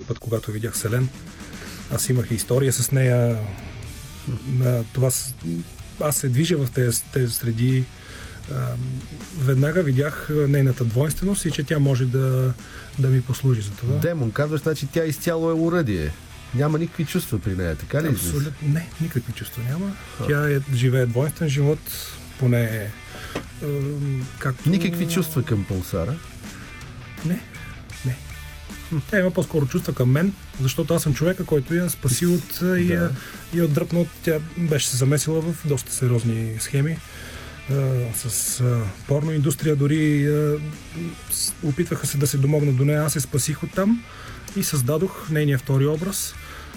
път, когато видях Селен. Аз имах история с нея. Аз се движа в тези среди. Веднага видях нейната двойственост и че тя може да ми послужи за това. Демон, казваш, значи тя изцяло е уръдие. Няма никакви чувства при нея, така ли? Абсолютно. Не, никакви чувства няма. Тя живее двойствен живот, поне както... Никакви чувства към Пулсара? Не. Тя има по-скоро чувства към мен, защото аз съм човека, който я спаси и отдръпна. Тя беше се замесила в доста сериозни схеми. С порноиндустрия, дори опитваха се да се домогнат до нея. Аз се спасих оттам и създадох нейния втори образ.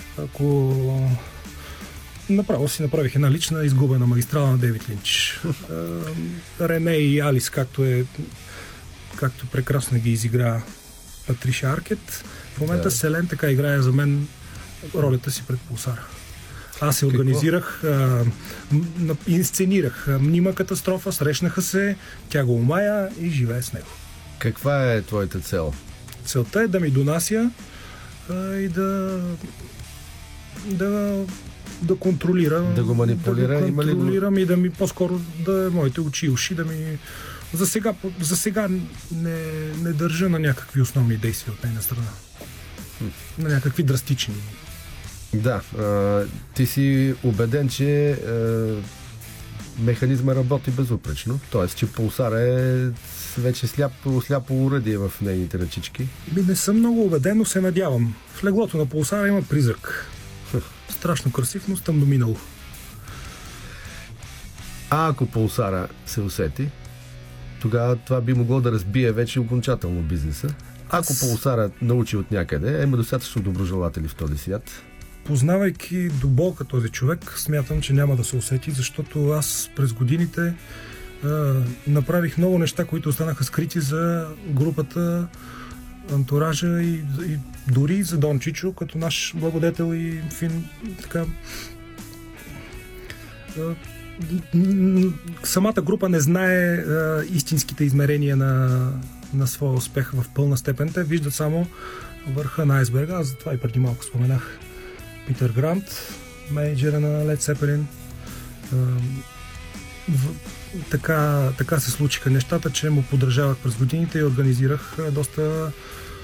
Направо си направих една лична изгубена магистрала на Дейвид Линч. Рене и Алис, както прекрасно ги изигра Патриша Аркет. В момента Селен така играе за мен ролята си пред Пулсара. Аз се организирах, инсценирах мнима катастрофа, срещнаха се, тя го умая и живее с него. Каква е твоята цел? Целта е да ми донася и да контролира. Да го манипулира? Да го контролирам и да ми по-скоро да моите очи и уши да ми... За сега не държа на някакви основни действия от нейна страна. На някакви драстични. Да, ти си убеден, че механизма работи безупречно. Тоест, че Пулсар е вече сляпо уръдие в нейните ръчички. Не съм много убеден, но се надявам. В леглото на Пулсара има призрак. Страшно красив, но тъмно минало. А ако Пулсара се усети, тогава това би могло да разбие вече окончателно бизнеса. Ако Пулсара научи от някъде, има достатъчно доброжелатели в този свят. Познавайки до болка този човек, смятам, че няма да се усети, защото аз през годините направих много неща, които останаха скрити за групата, антуража и дори за Дон Чичо, като наш благодетел и така. Самата група не знае истинските измерения на своя успех в пълна степен. Те виждат само върха на айсберга. Аз затова и преди малко споменах Питър Грант, менеджера на Led Zeppelin. Така се случиха нещата, че му поддържавах през годините и организирах доста...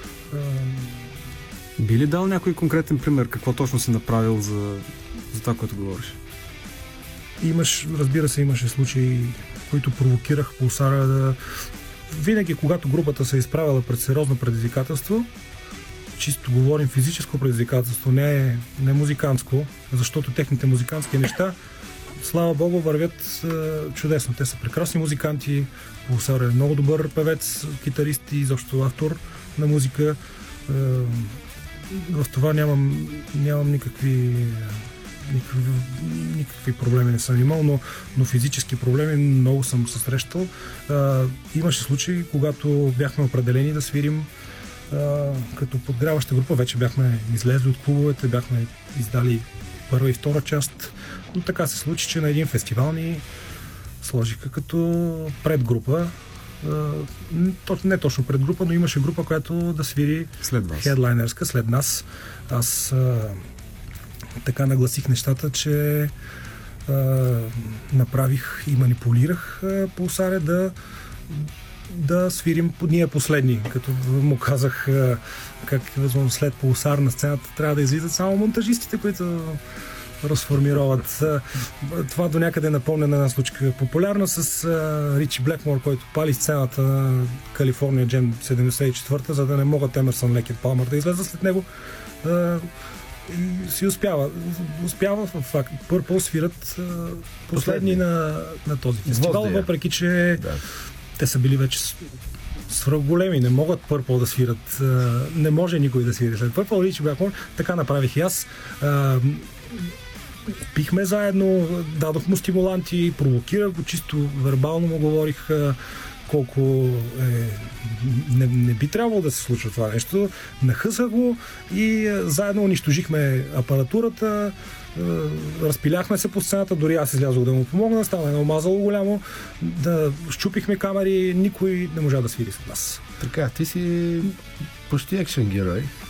Би ли дал някой конкретен пример? Какво точно си направил за това, което говориш? Разбира се, имаше случаи, които провокирах Пулсара да... Винаги, когато групата се е изправила пред сериозно предизвикателство, чисто говорим физическо предизвикателство, не музикантско, защото техните музикантски неща, слава Богу, вървят чудесно. Те са прекрасни музиканти, Пулсар е много добър певец, китарист и изобщо автор на музика. В това нямам никакви проблеми не съм имал, но физически проблеми много съм се срещал. Имаше случаи, когато бяхме определени да свирим като подгряваща група, вече бяхме излезли от клубовете, бяхме издали първа и втора част, но така се случи, че на един фестивал ни сложиха като предгрупа. Не точно предгрупа, но имаше група, която да свири хедлайнерска след нас. Аз така нагласих нещата, че направих и манипулирах Пулсаре да свирим ние последни. Като му казах как след Пулсар на сцената трябва да излизат само монтажистите, които разформироват. Това до някъде напомня на една случка популярна с Ричи Блекмор, който пали сцената на Калифорния Джем 74-та, за да не могат Емерсън, Лек и Палмър да излезат след него. И си успява в факт. Purple свират последни на този фестивал, въпреки че те са били вече свръхголеми. Не могат Purple да свират. Не може никой да свири след Purple. Ричи Блекмор. Така направих и аз. Пихме заедно, дадох му стимуланти, провокирах го, чисто вербално му говорих колко не би трябвало да се случва това нещо. Нахъсах го и заедно унищожихме апаратурата, разпиляхме се по сцената, дори аз излязох да му помогна, стана едно мазало голямо, да щупихме камери, никой не можа да свири с нас. Така, ти си почти екшен герой.